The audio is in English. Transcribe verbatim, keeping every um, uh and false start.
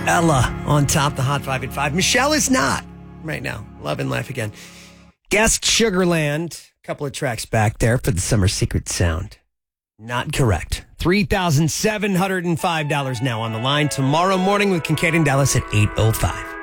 Ella on top, the Hot five at five. Michelle is not right now. Love and Life Again. Guessed Sugarland. A couple of tracks back there for the Summer Secret sound. Not correct. three thousand seven hundred five dollars now on the line. Tomorrow morning with Kincaid and Dallas at eight oh five.